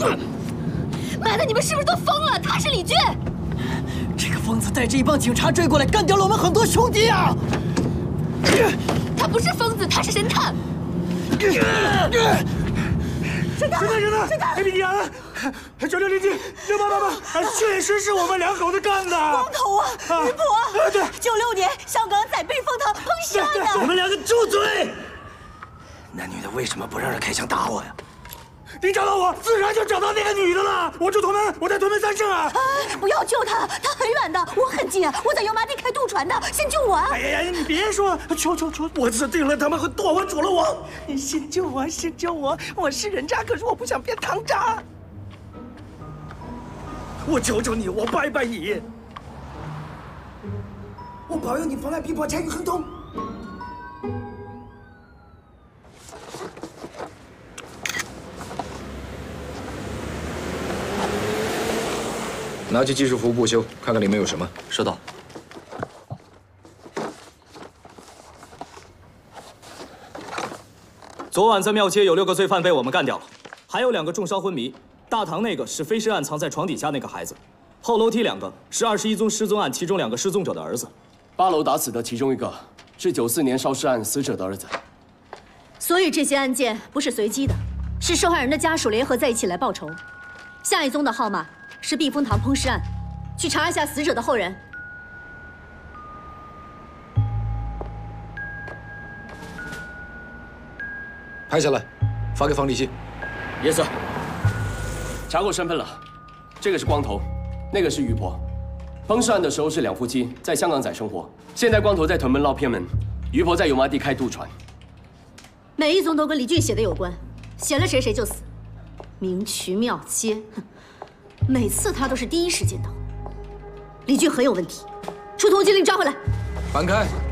妈的，你们是不是都疯了？他是李俊。 这个疯子带着一帮警察追过来，干掉了我们很多兄弟啊！ 他不是疯子，他是神探。 神探！APD 啊！9609，6888，确实是我们两口子干的。 光头啊，于普啊， 对 ，96年香港在避风塘碰尸案的。 你们两个住嘴！那女的为什么不让人开枪打我呀？你找到我，自然就找到那个女的了。我住屯门，我在屯门3圣啊。 不要救他，他很远的，我很近，我在油麻地开渡船的，先救我啊！ 哎呀，你别说，求，我指定了他们会剁我煮了我。你先救我，先救我！我是人渣，可是我不想变糖渣。我求求你，我拜拜你，我保佑你逢来必破，财运亨通。 拿去技术服部修，看看里面有什么。 收到。 昨晚在庙街有6个罪犯被我们干掉了，还有2个重伤昏迷。大堂那个是飞尸案藏在床底下那个孩子，后楼梯2个是21宗失踪案其中2个失踪者的儿子。 8楼打死的其中1个是94年烧尸案死者的儿子。 所以这些案件不是随机的，是受害人的家属联合在一起来报仇。下一宗的号码是避风塘烹尸案，去查一下死者的后人。 拍下来，发给方立新。 Yes sir。查过身份了，这个是光头，那个是于婆。烹尸案的时候是2夫妻，在香港仔生活。现在光头在屯门捞偏门，于婆在油麻地开渡船。 每一宗都跟李俊写的有关，写了谁谁就死。明渠庙街，哼，每次他都是第一时间到。李俊很有问题，出通缉令抓回来。 搬开。